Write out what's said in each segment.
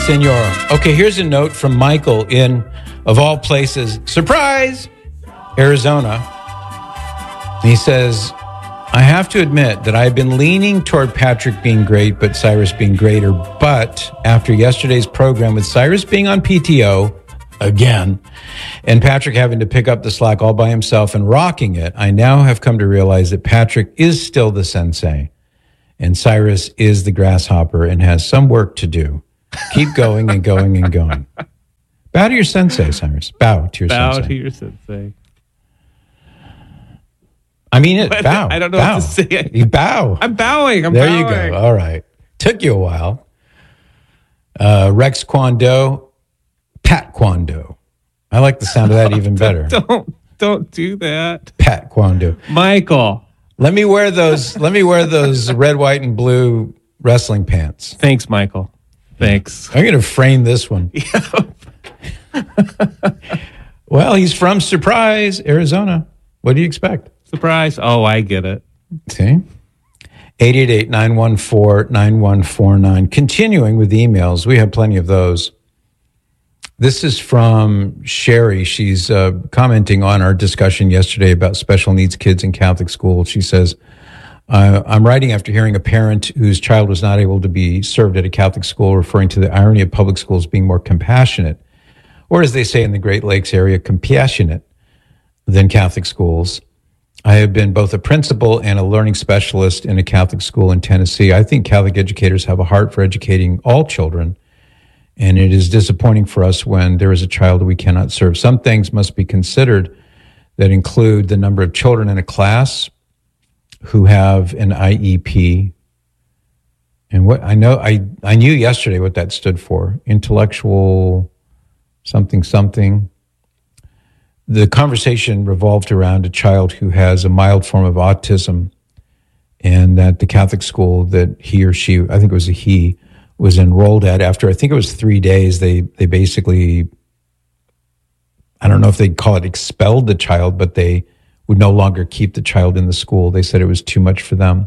senor. Okay, here's a note from Michael in, of all places, surprise, Arizona. He says, I have to admit that I've been leaning toward Patrick being great, but Cyrus being greater. But after yesterday's program with Cyrus being on PTO again, and Patrick having to pick up the slack all by himself and rocking it, I now have come to realize that Patrick is still the sensei and Cyrus is the grasshopper and has some work to do. Keep going and going and going. Bow to your sensei, Cyrus. Bow to your sensei. Bow to your sensei. I mean it. Bow. I don't know bow. what to say. You bow. I'm bowing. There you go. All right. Took you a while. Rex Kwon Do, Pat Kwon Do. I like the sound of that even better. Don't do that. Pat Kwon Do. Michael. Let me wear those red, white, and blue wrestling pants. Thanks, Michael. Thanks. I'm going to frame this one. Well, he's from Surprise, Arizona. What do you expect? Surprise. Oh, I get it. See? 888-914-9149. Continuing with emails. We have plenty of those. This is from Sherry. She's commenting on our discussion yesterday about special needs kids in Catholic schools. She says, I'm writing after hearing a parent whose child was not able to be served at a Catholic school, referring to the irony of public schools being more compassionate, or as they say in the Great Lakes area, compassionate than Catholic schools. I have been both a principal and a learning specialist in a Catholic school in Tennessee. I think Catholic educators have a heart for educating all children, and it is disappointing for us when there is a child we cannot serve. Some things must be considered that include the number of children in a class who have an IEP. And what I know, I knew yesterday what that stood for, intellectual something. The conversation revolved around a child who has a mild form of autism, and that the Catholic school that he or she, I think it was a he, was enrolled at, after I think it was 3 days, they basically, I don't know if they'd call it expelled the child, but they would no longer keep the child in the school. They said it was too much for them.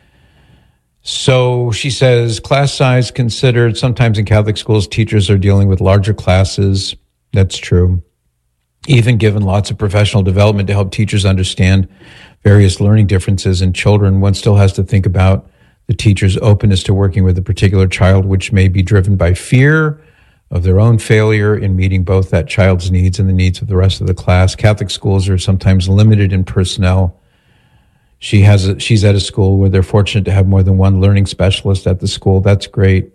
So she says, class size considered, sometimes in Catholic schools, teachers are dealing with larger classes. That's true. Even given lots of professional development to help teachers understand various learning differences in children, one still has to think about the teacher's openness to working with a particular child, which may be driven by fear of their own failure in meeting both that child's needs and the needs of the rest of the class. Catholic schools are sometimes limited in personnel. She's at a school where they're fortunate to have more than one learning specialist at the school. That's great.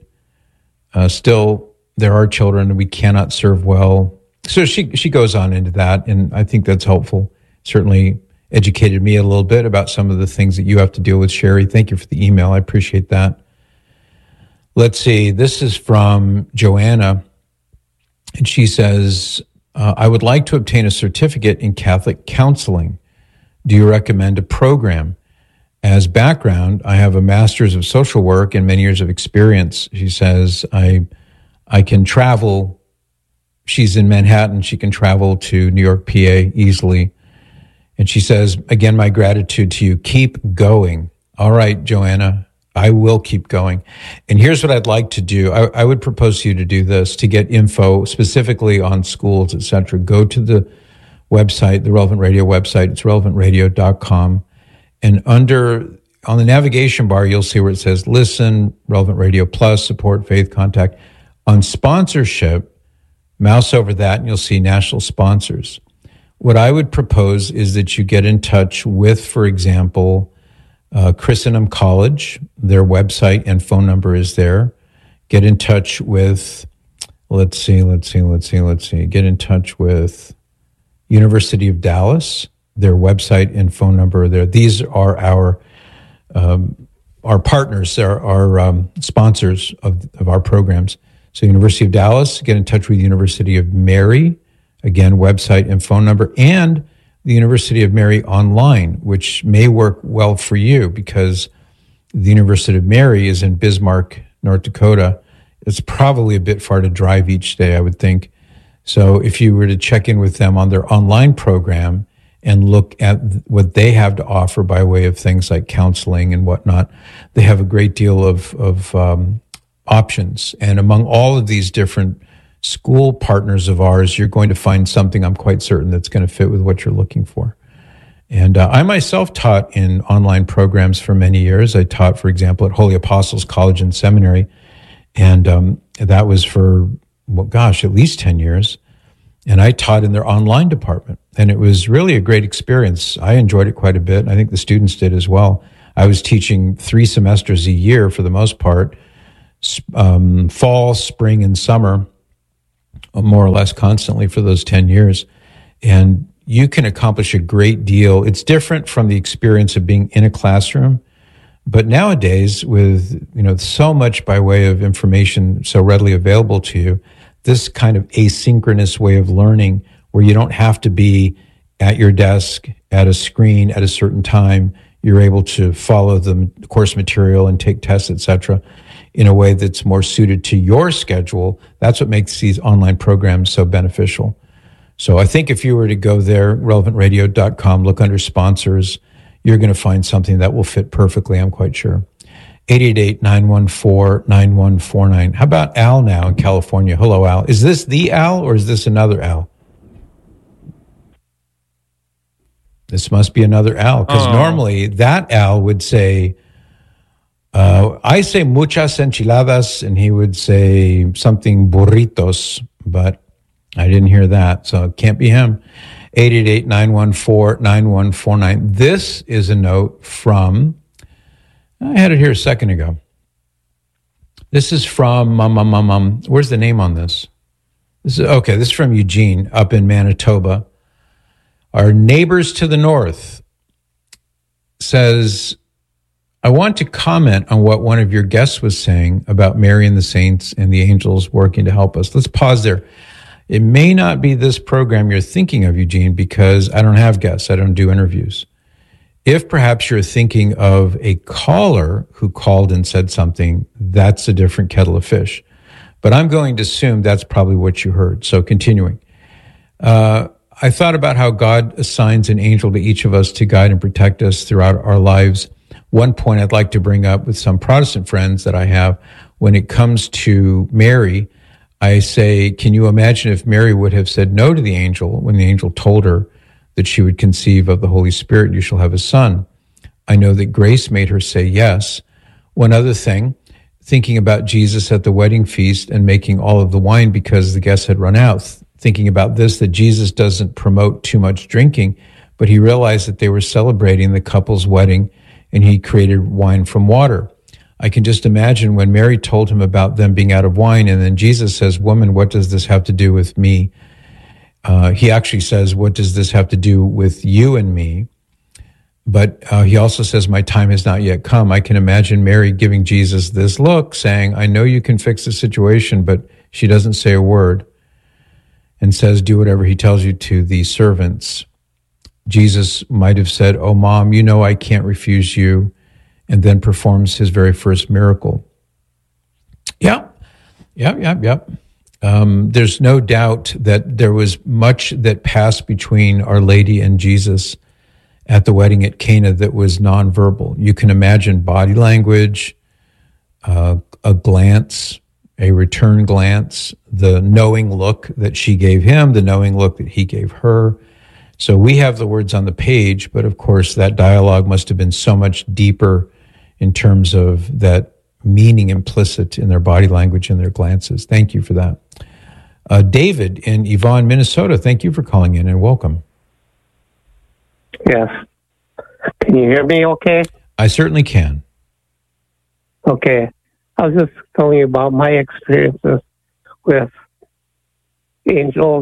Still, there are children we cannot serve well. So she goes on into that, and I think that's helpful. Certainly educated me a little bit about some of the things that you have to deal with, Sherry. Thank you for the email. I appreciate that. Let's see. This is from Joanna, and she says, I would like to obtain a certificate in Catholic counseling. Do you recommend a program? As background, I have a master's of social work and many years of experience. She says, I can travel. She's in Manhattan. She can travel to New York, PA easily. And she says, again, my gratitude to you. Keep going. All right, Joanna, I will keep going. And here's what I'd like to do. I would propose to you to do this, to get info specifically on schools, et cetera. Go to the website, the Relevant Radio website. It's relevantradio.com. And on the navigation bar, you'll see where it says Listen, Relevant Radio Plus, Support, Faith, Contact. On sponsorship, mouse over that and you'll see national sponsors. What I would propose is that you get in touch with, for example, Christendom College. Their website and phone number is there. Get in touch with, let's see. Get in touch with University of Dallas. Their website and phone number are there. These are our partners, our sponsors of our programs. So University of Dallas, get in touch with University of Mary. Again, website and phone number, and the University of Mary online, which may work well for you because the University of Mary is in Bismarck, North Dakota. It's probably a bit far to drive each day, I would think. So if you were to check in with them on their online program and look at what they have to offer by way of things like counseling and whatnot, they have a great deal of options. And among all of these different school partners of ours, you're going to find something, I'm quite certain, that's going to fit with what you're looking for. And I myself taught in online programs for many years. I taught, for example, at Holy Apostles College and Seminary. And that was for, at least 10 years. And I taught in their online department. And it was really a great experience. I enjoyed it quite a bit. I think the students did as well. I was teaching 3 semesters a year for the most part, fall, spring, and summer, more or less constantly for those 10 years. And you can accomplish a great deal. It's different from the experience of being in a classroom. But nowadays, with so much by way of information so readily available to you, this kind of asynchronous way of learning where you don't have to be at your desk, at a screen, at a certain time, you're able to follow the course material and take tests, etc., in a way that's more suited to your schedule. That's what makes these online programs so beneficial. So I think if you were to go there, relevantradio.com, look under sponsors, you're going to find something that will fit perfectly, I'm quite sure. 888-914-9149. How about Al now in California? Hello, Al. Is this the Al or is this another Al? This must be another Al, because normally that Al would say, I say muchas enchiladas, and he would say something burritos, but I didn't hear that, so it can't be him. 888-914-9149. This is a note from, I had it here a second ago. This is from, where's the name on this? This is from Eugene up in Manitoba. Our neighbors to the north says, I want to comment on what one of your guests was saying about Mary and the saints and the angels working to help us. Let's pause there. It may not be this program you're thinking of, Eugene, because I don't have guests. I don't do interviews. If perhaps you're thinking of a caller who called and said something, that's a different kettle of fish. But I'm going to assume that's probably what you heard. So continuing. I thought about how God assigns an angel to each of us to guide and protect us throughout our lives. One point I'd like to bring up with some Protestant friends that I have, when it comes to Mary, I say, can you imagine if Mary would have said no to the angel when the angel told her that she would conceive of the Holy Spirit and you shall have a son? I know that grace made her say yes. One other thing, thinking about Jesus at the wedding feast and making all of the wine because the guests had run out, thinking about this, that Jesus doesn't promote too much drinking, but he realized that they were celebrating the couple's wedding and he created wine from water. I can just imagine when Mary told him about them being out of wine, and then Jesus says, woman, what does this have to do with me? He actually says, what does this have to do with you and me? But he also says, my time has not yet come. I can imagine Mary giving Jesus this look, saying, I know you can fix the situation, but she doesn't say a word and says, do whatever he tells you to the servants. Jesus might have said, oh, Mom, you know I can't refuse you, and then performs his very first miracle. Yep. There's no doubt that there was much that passed between Our Lady and Jesus at the wedding at Cana that was nonverbal. You can imagine body language, a glance, a return glance, the knowing look that she gave him, the knowing look that he gave her. So we have the words on the page, but of course that dialogue must have been so much deeper in terms of that meaning implicit in their body language and their glances. Thank you for that. David in Yvonne, Minnesota, thank you for calling in and welcome. Yes. Can you hear me okay? I certainly can. Okay. I was just telling you about my experiences with angels.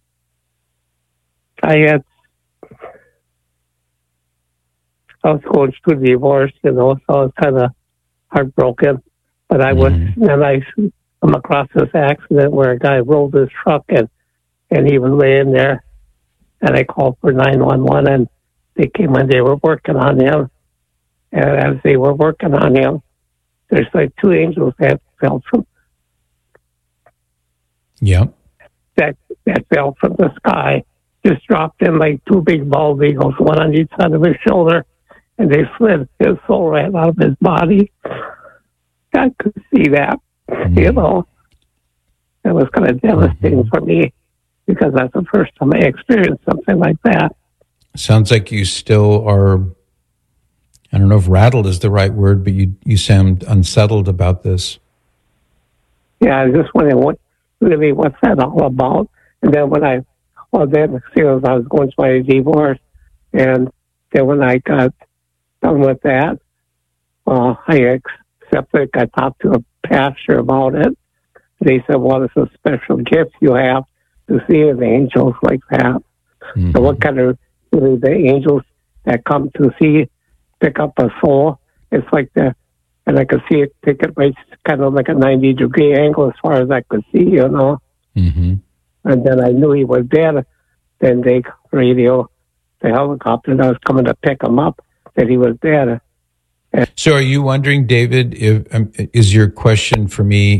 I was going through the divorce, so I was kind of heartbroken. But I come across this accident where a guy rolled his truck and he was laying there, and I called for 911, and they came and they were working on him. And as they were working on him, there's like 2 angels that fell from. Yeah. That fell from the sky, just dropped in like 2 big bald eagles, one on each side of his shoulder, and they slid his soul right out of his body. I could see that. You know, it was kind of devastating for me because that's the first time I experienced something like that. Sounds like you still are, I don't know if rattled is the right word, but you sound unsettled about this. Yeah, I was just wondering what's that all about? And then I was going through my divorce, and then when I got done with that, I accepted. I talked to a pastor about it. They said, "Well, it's a special gift you have to see the angels like that." So what kind of really the angels that come to pick up a soul? It's like and I could see it pick it right, kind of like a 90-degree angle as far as I could see, you know. Mm-hmm. And then I knew he was dead. Then they radio the helicopter that was coming to pick him up that he was dead. So are you wondering, David, is your question for me,